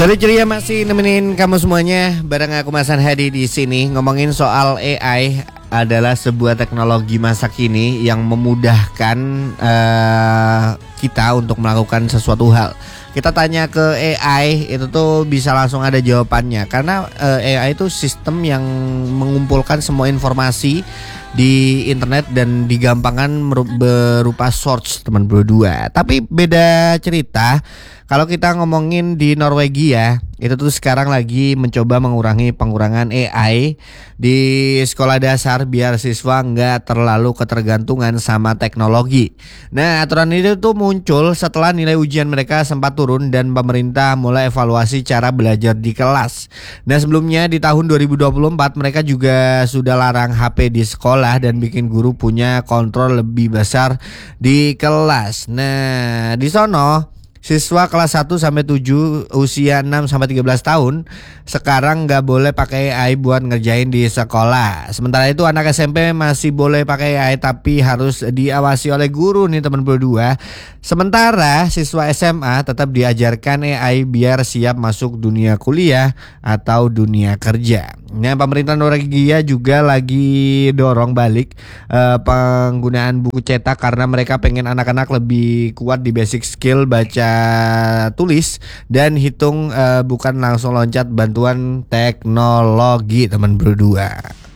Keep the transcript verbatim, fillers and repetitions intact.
Sore ceria masih nemenin kamu semuanya bareng aku Mas Hadi di sini ngomongin soal A I adalah sebuah teknologi masa kini yang memudahkan uh, kita untuk melakukan sesuatu hal. Kita tanya ke A I itu tuh bisa langsung ada jawabannya karena uh, A I itu sistem yang mengumpulkan semua informasi di internet dan digampangkan berupa source teman berdua. Tapi beda cerita kalau kita ngomongin di Norwegia, itu tuh sekarang lagi mencoba mengurangi pengurangan A I di sekolah dasar biar siswa nggak terlalu ketergantungan sama teknologi. Nah, aturan itu tuh muncul setelah nilai ujian mereka sempat turun dan pemerintah mulai evaluasi cara belajar di kelas. Nah, sebelumnya di tahun dua ribu dua puluh empat mereka juga sudah larang H P di sekolah dan bikin guru punya kontrol lebih besar di kelas. Nah, di sono siswa kelas satu sampai tujuh usia enam sampai tiga belas tahun sekarang nggak boleh pakai A I buat ngerjain di sekolah. Sementara itu anak S M P masih boleh pakai A I tapi harus diawasi oleh guru nih teman berdua. Sementara siswa S M A tetap diajarkan A I biar siap masuk dunia kuliah atau dunia kerja. Nah, pemerintah Norwegia juga lagi dorong balik uh, penggunaan buku cetak karena mereka pengen anak-anak lebih kuat di basic skill baca, tulis dan hitung, uh, bukan langsung loncat bantuan teknologi teman berdua.